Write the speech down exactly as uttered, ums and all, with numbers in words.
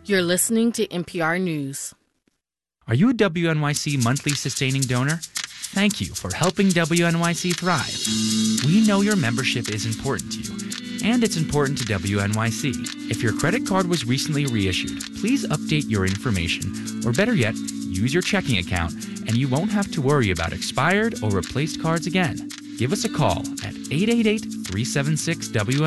You're listening to N P R News. Are you a W N Y C monthly sustaining donor? Thank you for helping W N Y C thrive. We know your membership is important to you, and it's important to W N Y C. If your credit card was recently reissued, please update your information, or better yet, use your checking account, and you won't have to worry about expired or replaced cards again. Give us a call at eight eight eight, three seven six, W N Y C